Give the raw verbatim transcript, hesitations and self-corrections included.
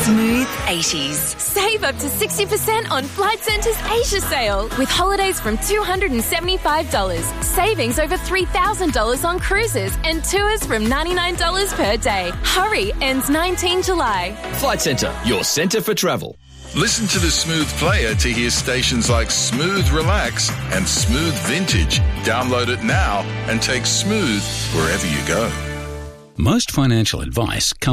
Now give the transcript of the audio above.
Smooth eighties. Save up to sixty percent on Flight Centre's Asia sale with holidays from two hundred seventy-five dollars, savings over three thousand dollars on cruises and tours from ninety-nine dollars per day. Hurry, ends nineteenth July. Flight Centre, your centre for travel. Listen to the Smooth Player to hear stations like Smooth Relax and Smooth Vintage. Download it now and take Smooth wherever you go. Most financial advice comes